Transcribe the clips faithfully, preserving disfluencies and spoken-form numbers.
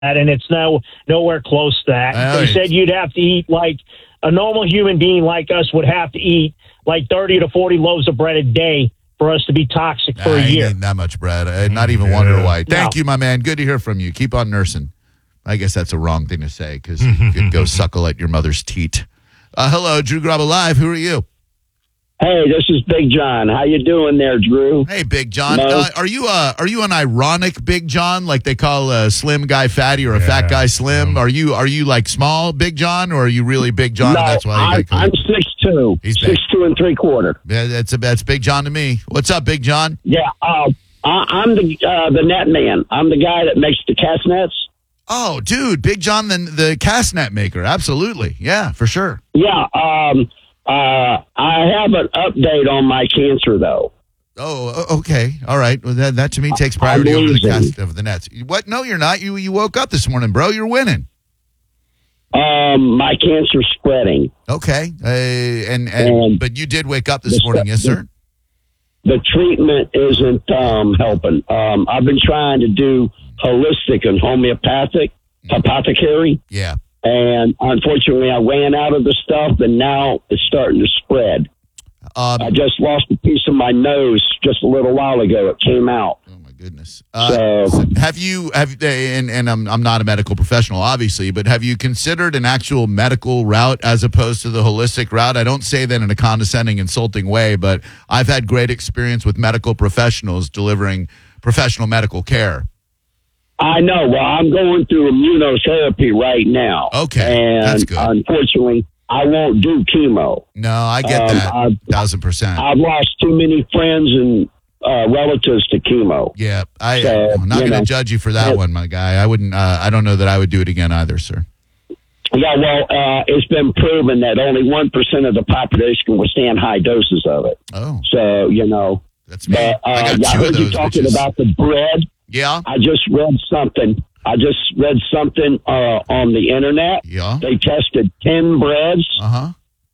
and it's no nowhere close to that. All They right. said you'd have to eat like a normal human being like us would have to eat like thirty to forty loaves of bread a day for us to be toxic for I a ain't year. eating that much bread. Uh, not even Wonder White. Thank No. you, my man. Good to hear from you. Keep on nursing. I guess that's a wrong thing to say because you could go suckle at your mother's teat. Uh, hello, Drew Grabo Live. Who are you? Hey, this is Big John. How you doing there, Drew? Hey, Big John. No. Uh, are you uh, are you an ironic Big John, like they call a slim guy fatty or a fat guy slim? Are you are you like small Big John, or are you really Big John? no, and that's why you I'm, get called- I'm six two, He's big. six two and three quarter. Yeah, that's a, that's Big John to me. What's up, Big John? Yeah, uh, I, I'm the uh, the net man. I'm the guy that makes the cast nets. Oh, dude, Big John, the the cast net maker. Absolutely, yeah, for sure. Yeah, um, uh, I have an update on my cancer though. Oh, o- okay, all right. Well, that that to me takes priority over the losing. cast of the Nets. What? No, you're not. You you woke up this morning, bro. You're winning. Um, my cancer's spreading. Okay, uh, and, and And but you did wake up this the- morning, yes, sir. The treatment isn't um, helping. Um, I've been trying to do holistic and homeopathic, apothecary. Yeah. And unfortunately, I ran out of the stuff, and now it's starting to spread. Um, I just lost a piece of my nose just a little while ago. It came out. Oh my goodness! Uh, So- so have you have and and I'm I'm not a medical professional, obviously, but have you considered an actual medical route as opposed to the holistic route? I don't say that in a condescending, insulting way, but I've had great experience with medical professionals delivering professional medical care. I know. Well, I'm going through immunotherapy right now. Okay, And that's good. unfortunately, I won't do chemo. No, I get Um, that, I've- thousand percent. I've lost too many friends and uh, relatives to chemo. Yeah, I, So, I'm not you going to know, judge you for that it- one, my guy. I wouldn't. Uh, I don't know that I would do it again either, sir. Yeah, well, uh, it's been proven that only one percent of the population can withstand high doses of it. Oh, So, you know, that's me. but uh, I got I two heard of you those. talking bitches. about the bread. Yeah, I just read something. I just read something uh, on the internet. yeah. They tested ten breads, Uh huh.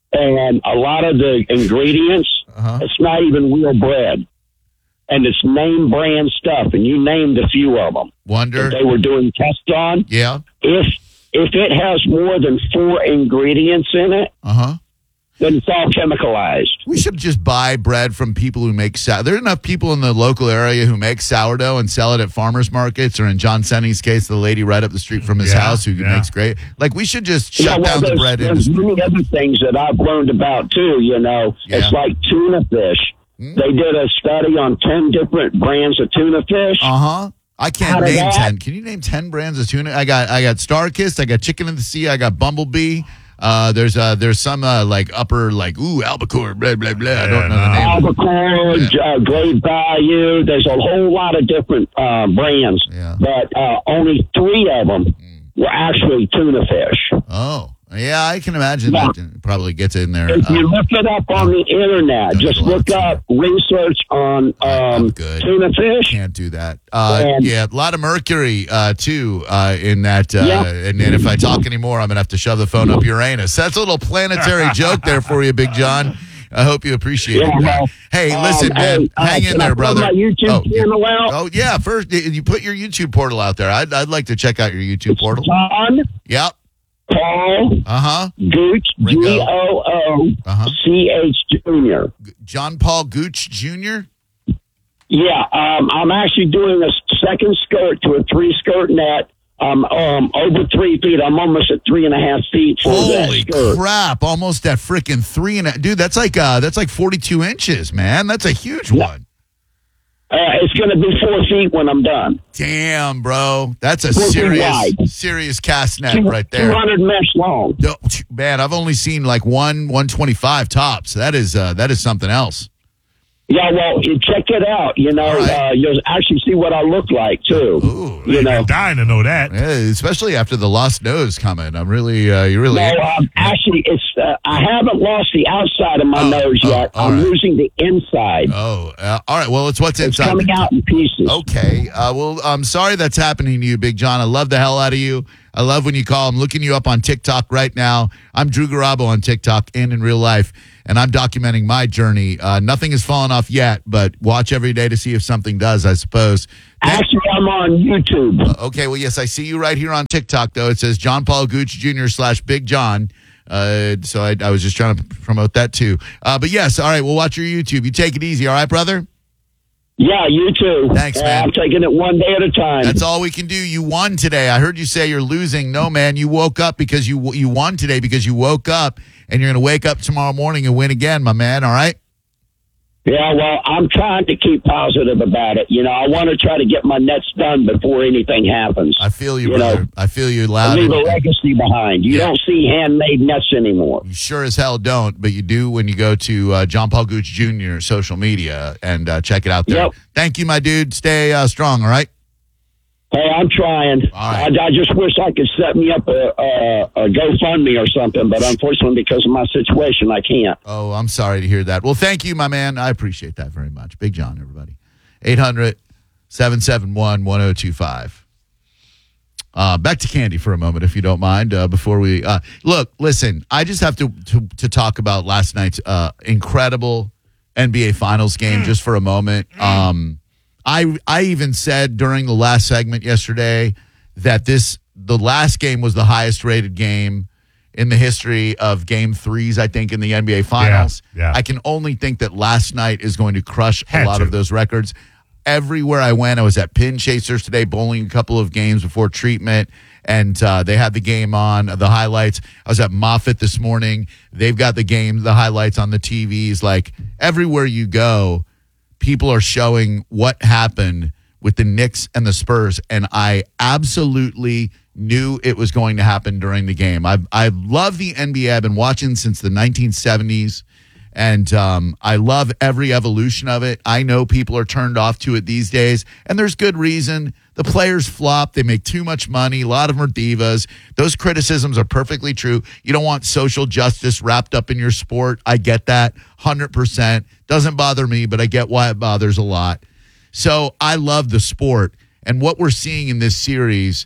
and a lot of the ingredients, Uh-huh. it's not even real bread. And it's name brand stuff, and you named a few of them Wonder. that they were doing tests on. Yeah. If if it has more than four ingredients in it, Uh huh. then it's all chemicalized. We should just buy bread from people who make sourdough. There are enough people in the local area who make sourdough and sell it at farmers markets, or in John Senny's case, the lady right up the street from his Yeah, house who yeah. makes great. Like, we should just shut Yeah, well, down the there's, bread there's industry. many other things that I've learned about too. You know, Yeah. it's like tuna fish. Mm. They did a study on ten different brands of tuna fish. Uh huh. I can't Out of name that- ten. Can you name ten brands of tuna? I got I got Starkist. I got Chicken of the Sea. I got Bumblebee. Uh, there's uh there's some uh, like upper like ooh albacore blah blah blah. I don't know the name. Albacore, uh, Great Bayou. There's a whole lot of different uh, brands, Yeah. but uh, only three of them were actually tuna fish. Oh yeah, I can imagine Yeah. that probably gets in there. If you Uh, look it up on the internet, Don't just eat a lot of look tuna. up research on I'm um, good. tuna fish. Can't do that. Uh, And- yeah, a lot of mercury uh, too uh, in that. Uh, Yeah. and, and if I talk anymore, I'm gonna have to shove the phone up Uranus. That's a little planetary joke there for you, Big John. I hope you appreciate Yeah, it. well, Hey, um, listen, man, hey, uh, hang in can I there, put brother. my YouTube oh, yeah. channel out? Oh yeah, first you put your YouTube portal out there. I'd, I'd like to check out your YouTube portal. John Yep. Paul Uh huh. Gooch, Ringo. G O O Uh-huh. C H Junior John Paul Gooch Junior Yeah, um, I'm actually doing a second skirt to a three skirt net. Um, um, over three feet. I'm almost at three and a half feet for that Holy skirt. crap! Almost at freaking three and a dude. That's like uh, that's like forty-two inches, man. That's a huge one. Uh, it's going to be four feet when I'm done. Damn, bro. That's a Four feet serious, wide. serious cast net Two- right there. two hundred mesh long. No, man, I've only seen like one, one twenty-five tops. That is, uh, that is something else. Yeah, well, you check it out. You know, All right. uh, you'll actually see what I look like too. Ooh, you know, I'm dying to know that. Yeah, especially after the lost nose coming. I'm really, uh, you really. no, um, actually, it's uh, I haven't lost the outside of my Oh, nose oh, yet. all I'm right. losing the inside. Oh, uh, all right. Well, it's what's it's inside. coming out in pieces. Okay. Uh, well, I'm sorry that's happening to you, Big John. I love the hell out of you. I love when you call. I'm looking you up on TikTok right now. I'm Drew Garabo on TikTok and in real life, and I'm documenting my journey. Uh, nothing has fallen off yet, but watch every day to see if something does, I suppose. Actually, I'm on YouTube. Uh, okay, well, yes, I see you right here on TikTok, though. It says John Paul Gooch Junior slash Big John. Uh, so I, I was just trying to promote that, too. Uh, but, yes, all right, we'll watch your YouTube. You take it easy, all right, brother? Yeah, you too. Thanks, uh, man. I'm taking it one day at a time. That's all we can do. You won today. I heard you say you're losing. No, man, you woke up because you you won today because you woke up, and you're going to wake up tomorrow morning and win again, my man, all right? Yeah, well, I'm trying to keep positive about it. You know, I want to try to get my nets done before anything happens. I feel you, you brother. know, I feel you loud. leave a legacy behind. You Yeah. don't see handmade nets anymore. You sure as hell don't, but you do when you go to uh, John Paul Gooch Junior social media and uh, check it out there. Yep. Thank you, my dude. Stay uh, strong, all right? Hey, I'm trying. All right. I, I just wish I could set me up a, a, a GoFundMe or something, but unfortunately, because of my situation, I can't. Oh, I'm sorry to hear that. Well, thank you, my man. I appreciate that very much. Big John, everybody. eight hundred, seven seven one, one oh two five. Uh, back to Candy for a moment, if you don't mind, uh, before we uh, look. Listen, I just have to to, to talk about last night's uh, incredible N B A Finals game just for a moment. Um, I I even said during the last segment yesterday that this the last game was the highest rated game in the history of game threes, I think, in the N B A Finals. Yeah, yeah. I can only think that last night is going to crush Had a lot to. of those records. Everywhere I went, I was at Pin Chasers today, bowling a couple of games before treatment, and uh, they had the game on, the highlights. I was at Moffitt this morning. They've got the game, the highlights on the T Vs. Like, everywhere you go, people are showing what happened with the Knicks and the Spurs, and I absolutely knew it was going to happen during the game. I I love the N B A. I've been watching since the nineteen seventies, and um, I love every evolution of it. I know people are turned off to it these days, and there's good reason. The players flop. They make too much money. A lot of them are divas. Those criticisms are perfectly true. You don't want social justice wrapped up in your sport. I get that one hundred percent. Doesn't bother me, but I get why it bothers a lot. So I love the sport, and what we're seeing in this series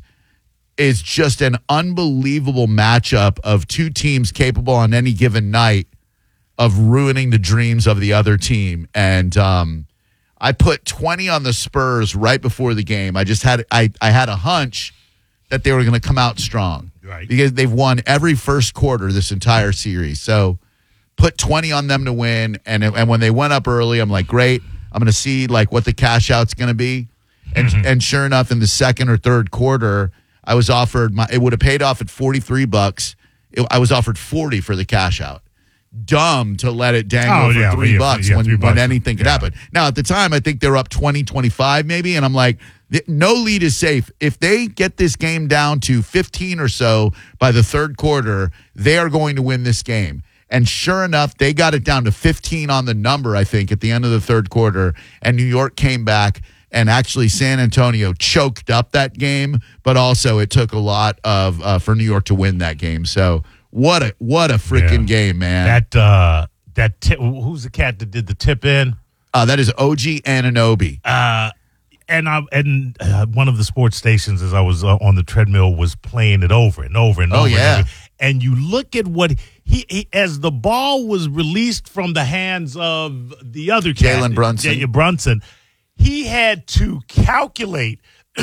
is just an unbelievable matchup of two teams capable on any given night of ruining the dreams of the other team. And um, I put twenty on the Spurs right before the game. I just had I, I had a hunch that they were going to come out strong, Right. because they've won every first quarter this entire series. So put twenty on them to win, and and when they went up early, I'm like, great. I'm going to see like what the cash out's going to be, and Mm-hmm. and sure enough, in the second or third quarter, I was offered my. It would have paid off at forty-three bucks. It, I was offered forty for the cash out. Dumb to let it dangle Oh, for yeah, three yeah, bucks yeah, when, three when bucks. anything could Yeah. happen. Now, at the time, I think they were up twenty, twenty-five maybe, and I'm like, th- no lead is safe. If they get this game down to fifteen or so by the third quarter, they are going to win this game. And sure enough, they got it down to fifteen on the number, I think, at the end of the third quarter, and New York came back. And actually, San Antonio choked up that game, but also it took a lot of uh, for New York to win that game. So what a what a freaking Yeah. game, man! That uh, that tip, who's the cat that did the tip in? Uh, that is O G Anunoby. Uh, and I and uh, one of the sports stations, as I was uh, on the treadmill, was playing it over and over and Oh, over. yeah. And, over. And you look at what he, he as the ball was released from the hands of the other cat, Jalen Brunson. J- Brunson, he had to calculate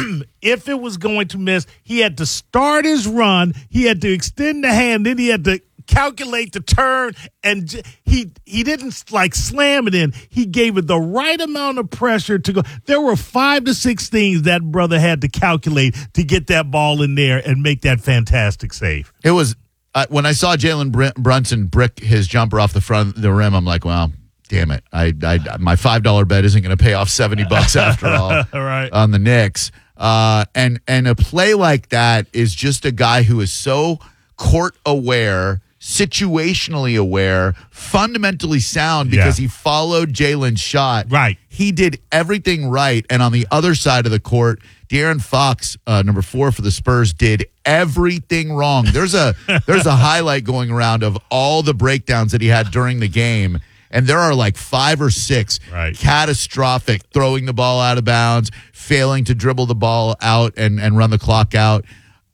if it was going to miss. He had to start his run. He had to extend the hand. Then he had to calculate the turn, and j- he he didn't like slam it in. He gave it the right amount of pressure to go. There were five to six things that brother had to calculate to get that ball in there and make that fantastic save. It was uh, when I saw Jalen Br- Brunson brick his jumper off the front of the rim. I'm like, well, damn it! I, I my five dollar bet isn't going to pay off seventy bucks after all. All right. On the Knicks, uh, and and a play like that is just a guy who is so court aware, situationally aware, fundamentally sound because Yeah. he followed Jalen's shot. Right. He did everything right. And on the other side of the court, De'Aaron Fox, uh, number four for the Spurs, did everything wrong. There's a there's a highlight going around of all the breakdowns that he had during the game. And there are like five or six Right. catastrophic, throwing the ball out of bounds, failing to dribble the ball out and, and run the clock out.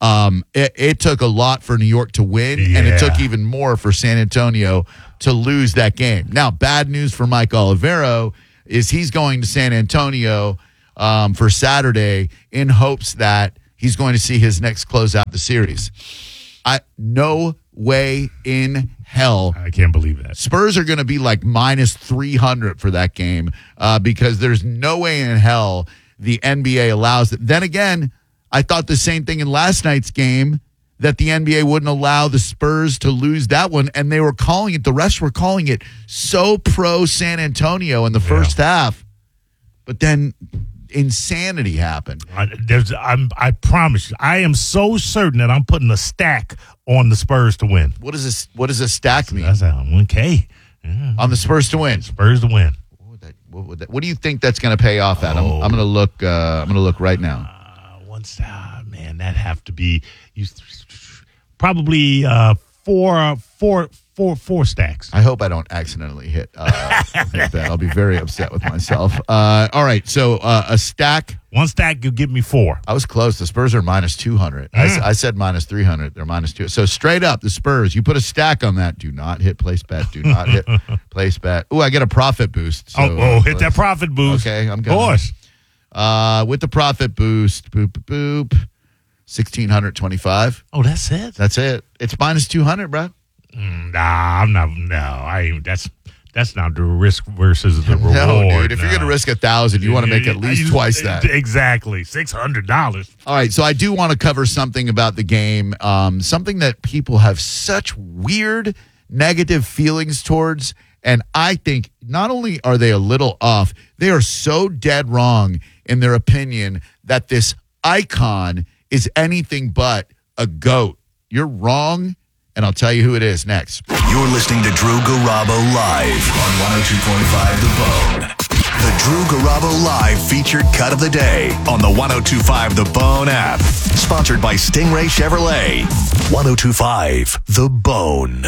Um, it, it took a lot for New York to win, Yeah. and it took even more for San Antonio to lose that game. Now, bad news for Mike Olivero is he's going to San Antonio um, for Saturday in hopes that he's going to see his next close out the series. I no way in hell I can't believe that. Spurs are going to be like minus three hundred for that game uh, because there's no way in hell the N B A allows it. Then again, I thought the same thing in last night's game, that the N B A wouldn't allow the Spurs to lose that one, and they were calling it, the refs were calling it so pro San Antonio in the first Yeah. half. But then insanity happened. I, there's, I'm, I promise you, I am so certain that I'm putting a stack on the Spurs to win. What does this? What does a stack mean? That's how one K. Yeah. On the Spurs to win. Spurs to win. What, would that, what, would that, what do you think that's going to pay off at? I'm, Oh. I'm going to look. Uh, I'm going to look right now. Uh, one star, man, that have to be you, probably uh, four, four, four, four stacks. I hope I don't accidentally hit, uh, hit that. I'll be very upset with myself. Uh, all right, so uh, a stack. One stack could give me four. I was close. The Spurs are minus two hundred. I, s- I said minus three hundred. They're minus two. So straight up, the Spurs, you put a stack on that. Do not hit place bet. Do not hit place bet. Ooh, I get a profit boost. So, oh, oh, uh, hit that profit boost. Okay, I'm Of going. course. Uh, with the profit boost, boop, boop, boop, one thousand six hundred twenty-five. Oh, that's it? That's it. It's minus two hundred, bro. Mm, nah, I'm not. No, I ain't. That's that's not the risk versus the reward. No, dude. If no. you're going to risk a thousand, you want to make at least You- twice that. Exactly. six hundred dollars. All right, so I do want to cover something about the game, um, something that people have such weird negative feelings towards, and I think not only are they a little off, they are so dead wrong in their opinion that this icon is anything but a GOAT. You're wrong, and I'll tell you who it is next. You're listening to Drew Garabo live on one oh two point five The Bone. The Drew Garabo Live featured cut of the day on the one oh two point five The Bone app. Sponsored by Stingray Chevrolet. one oh two point five The Bone.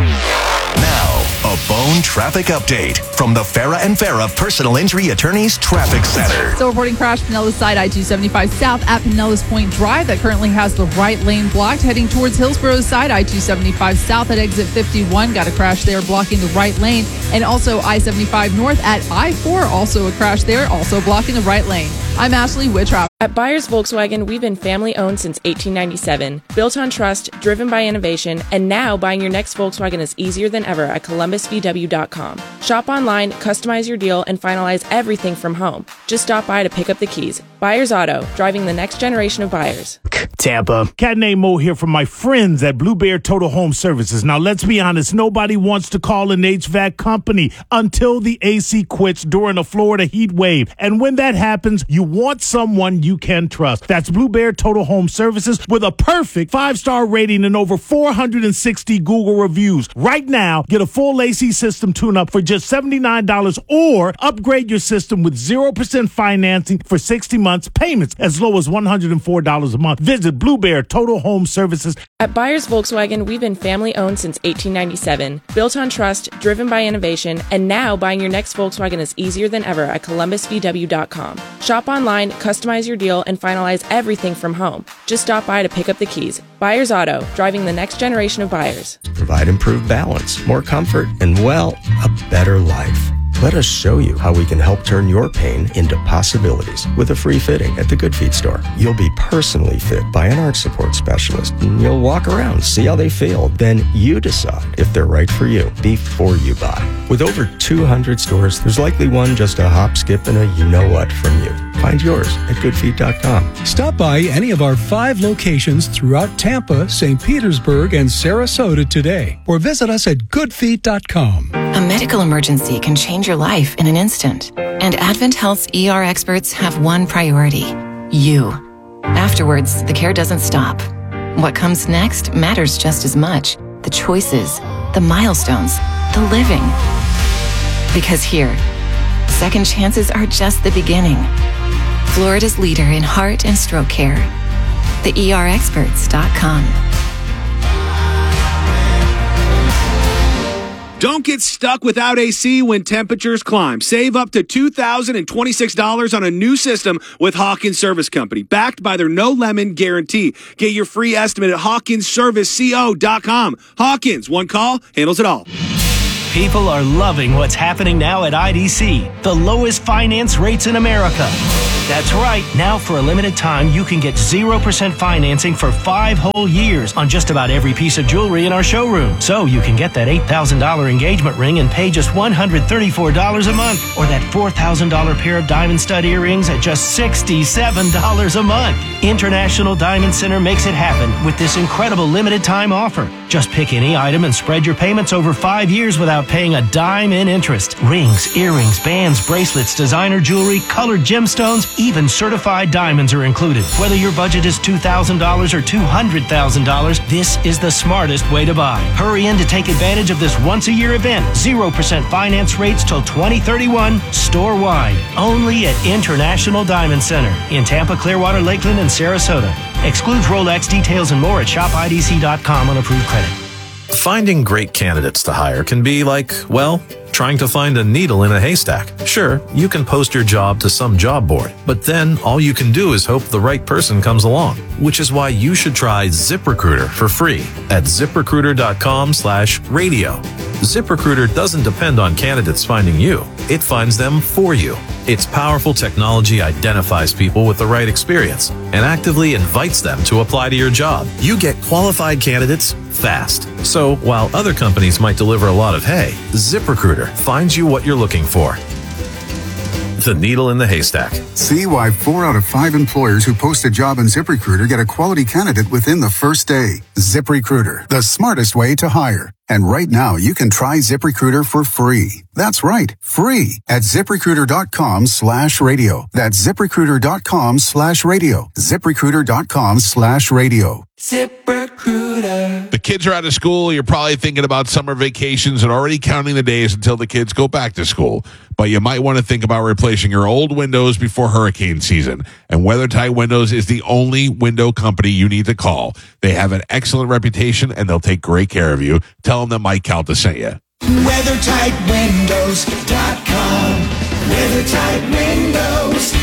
Now, a Bone traffic update from the Farah and Farah Personal Injury Attorneys Traffic Center. So reporting crash Pinellas side I two seventy-five south at Pinellas Point Drive that currently has the right lane blocked. Heading towards Hillsborough side I two seventy-five south at exit fifty-one. Got a crash there blocking the right lane. And also I seventy-five north at I four. Also a crash there, also blocking the right lane. I'm Ashley with traffic. At Byers Volkswagen, we've been family-owned since eighteen ninety-seven, built on trust, driven by innovation, and now buying your next Volkswagen is easier than ever at Columbus V W dot com. Shop online, customize your deal, and finalize everything from home. Just stop by to pick up the keys. Byers Auto, driving the next generation of buyers. Tampa. Cat named Mo here from my friends at Blue Bear Total Home Services. Now, let's be honest, nobody wants to call an H V A C company until the A C quits during a Florida heat wave. And when that happens, you want someone you can trust. That's Blue Bear Total Home Services with a perfect five-star rating and over four hundred sixty Google reviews. Right now, get a full A C system tune-up for just seventy-nine dollars or upgrade your system with zero percent financing for sixty months, payments as low as one hundred four dollars a month. Visit Blue Bear Total Home Services. At Byers Volkswagen, we've been family-owned since eighteen ninety-seven, built on trust, driven by innovation, and now buying your next Volkswagen is easier than ever at Columbus V W dot com. Shop online, customize your deal, and finalize everything from home. Just stop by to pick up the keys. Byers Auto, driving the next generation of buyers. Provide improved balance, more comfort, and, well, a better life. Let us show you how we can help turn your pain into possibilities with a free fitting at the Good Feet store. You'll be personally fit by an arch support specialist, and you'll walk around, see how they feel. Then you decide if they're right for you before you buy. With over two hundred stores, there's likely one just a hop, skip, and a you-know-what from you. Find yours at good feet dot com. Stop by any of our five locations throughout Tampa, Saint Petersburg, and Sarasota today, or visit us at good feet dot com. A medical emergency can change your life in an instant, and Advent Health's E R experts have one priority: you. Afterwards, the care doesn't stop. What comes next matters just as much. The choices, the milestones, the living. Because here, second chances are just the beginning. Florida's leader in heart and stroke care. the E R experts dot com. Don't get stuck without A C when temperatures climb. Save up to two thousand twenty-six dollars on a new system with Hawkins Service Company, backed by their no-lemon guarantee. Get your free estimate at hawkins service co dot com. Hawkins, one call, handles it all. People are loving what's happening now at I D C, the lowest finance rates in America. That's right. Now, for a limited time, you can get zero percent financing for five whole years on just about every piece of jewelry in our showroom. So you can get that eight thousand dollars engagement ring and pay just one hundred thirty-four dollars a month, or that four thousand dollars pair of diamond stud earrings at just sixty-seven dollars a month. International Diamond Center makes it happen with this incredible limited time offer. Just pick any item and spread your payments over five years without paying a dime in interest. Rings, earrings, bands, bracelets, designer jewelry, colored gemstones, even certified diamonds are included. Whether your budget is two thousand dollars or two hundred thousand dollars, this is the smartest way to buy. Hurry in to take advantage of this once-a-year event. zero percent finance rates till twenty thirty-one, store-wide. Only at International Diamond Center in Tampa, Clearwater, Lakeland, and Sarasota. Excludes Rolex. Details and more at shop I D C dot com on approved credit. Finding great candidates to hire can be like, well, trying to find a needle in a haystack. Sure, you can post your job to some job board, but then all you can do is hope the right person comes along, which is why you should try ZipRecruiter for free at ZipRecruiter.com slash radio. ZipRecruiter doesn't depend on candidates finding you. It finds them for you. Its powerful technology identifies people with the right experience and actively invites them to apply to your job. You get qualified candidates fast. So while other companies might deliver a lot of hay, ZipRecruiter finds you what you're looking for. The needle in the haystack. See why four out of five employers who post a job in ZipRecruiter get a quality candidate within the first day. ZipRecruiter, the smartest way to hire. And right now, you can try ZipRecruiter for free. That's right, free at ZipRecruiter.com slash radio. That's ZipRecruiter.com slash radio. ZipRecruiter.com slash radio. ZipRecruiter. The kids are out of school. You're probably thinking about summer vacations and already counting the days until the kids go back to school. But you might want to think about replacing your old windows before hurricane season. And WeatherTight Windows is the only window company you need to call. They have an excellent reputation and they'll take great care of you. Tell them that Mike Calta sent you. weather tight windows dot com. WeatherTight Windows.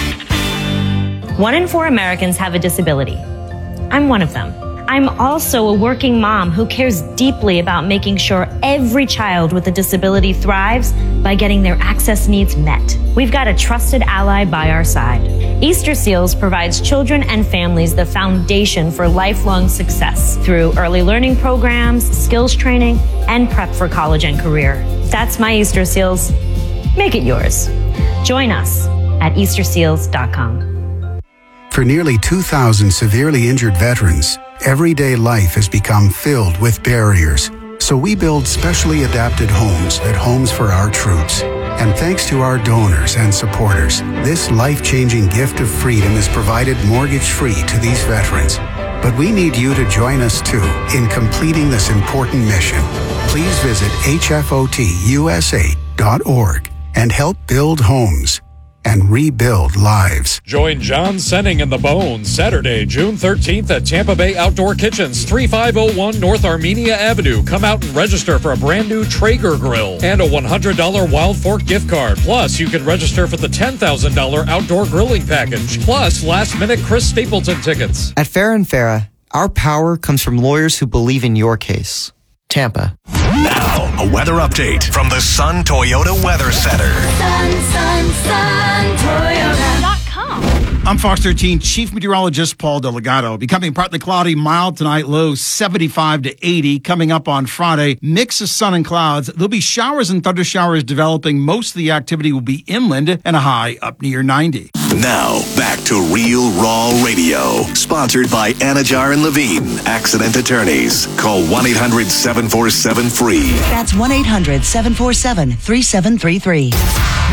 One in four Americans have a disability. I'm one of them. I'm also a working mom who cares deeply about making sure every child with a disability thrives by getting their access needs met. We've got a trusted ally by our side. Easter Seals provides children and families the foundation for lifelong success through early learning programs, skills training, and prep for college and career. That's my Easter Seals. Make it yours. Join us at Easter Seals dot com. For nearly two thousand severely injured veterans, everyday life has become filled with barriers. So we build specially adapted homes at Homes for Our Troops. And thanks to our donors and supporters, this life-changing gift of freedom is provided mortgage-free to these veterans. But we need you to join us too in completing this important mission. Please visit H F O T U S A dot org and help build homes and rebuild lives. Join John Senning and the Bones Saturday, June thirteenth at Tampa Bay Outdoor Kitchens, thirty-five oh one North Armenia Avenue. Come out and register for a brand new Traeger grill and a one hundred dollars Wild Fork gift card. Plus, you can register for the ten thousand dollars outdoor grilling package. Plus, last-minute Chris Stapleton tickets. At Farah and Farah, our power comes from lawyers who believe in your case. Tampa. Now, a weather update from the Sun Toyota Weather Center. Sun, sun, sun, Toyota dot com. I'm Fox thirteen Chief Meteorologist Paul Delgado. Becoming partly cloudy, mild tonight, low seventy-five to eighty. Coming up on Friday, mix of sun and clouds. There'll be showers and thunder showers developing. Most of the activity will be inland and a high up near ninety. Now, back to Real Raw Radio. Sponsored by Anajar and Levine, Accident Attorneys. Call one eight hundred seven four seven free. That's one eight hundred seven four seven three seven three three.